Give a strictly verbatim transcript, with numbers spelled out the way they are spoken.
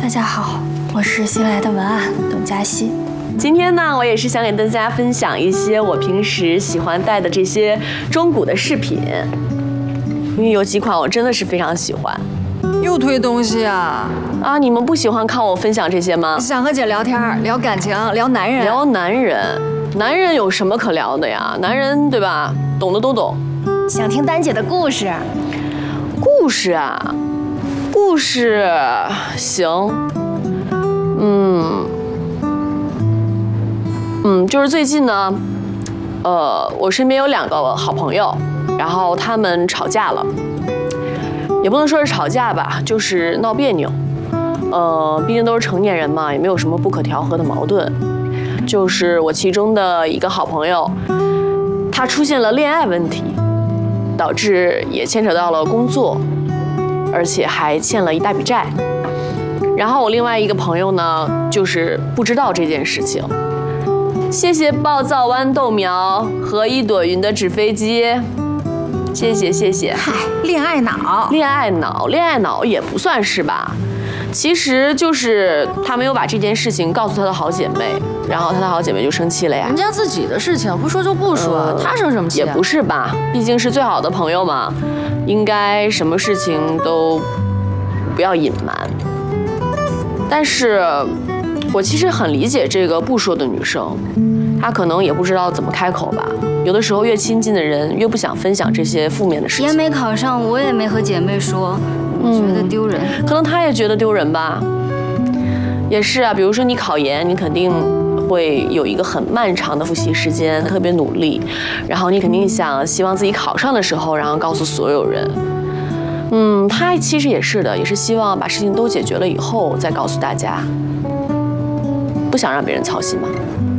大家好，我是新来的文案董佳熙。 今天呢，我也是想给大家分享一些我平时喜欢戴的这些中古的饰品，因为有几款我真的是非常喜欢。 又推东西啊！ 啊，你们不喜欢看我分享这些吗？ 想和姐聊天，聊感情，聊男人。 聊男人，男人有什么可聊的呀？男人对吧？懂的都懂。 想听丹姐的故事。 故事啊，故事行，嗯。嗯，就是最近呢，呃，我身边有两个好朋友，然后他们吵架了，也不能说是吵架吧，就是闹别扭。呃，毕竟都是成年人嘛，也没有什么不可调和的矛盾。就是我其中的一个好朋友，他出现了恋爱问题，导致也牵扯到了工作，而且还欠了一大笔债。然后我另外一个朋友呢，就是不知道这件事情。谢谢暴躁豌豆苗和一朵云的纸飞机，谢谢谢谢。 嗨，恋爱脑， 恋爱脑，恋爱脑也不算是吧，其实就是他没有把这件事情告诉他的好姐妹，然后他的好姐妹就生气了呀。 人家自己的事情不说就不说，呃、他生什么气、啊？ 也不是吧，毕竟是最好的朋友嘛，应该什么事情都不要隐瞒。但是。我其实很理解这个不说的女生，她可能也不知道怎么开口吧。有的时候越亲近的人越不想分享这些负面的事情。 也没考上，我也没和姐妹说，我觉得丢人、 嗯。可能她也觉得丢人吧。也是啊，比如说你考研，你肯定会有一个很漫长的复习时间，特别努力，然后你肯定想希望自己考上的时候，然后告诉所有人。嗯，她其实也是的，也是希望把事情都解决了以后再告诉大家。不想让别人操心嘛。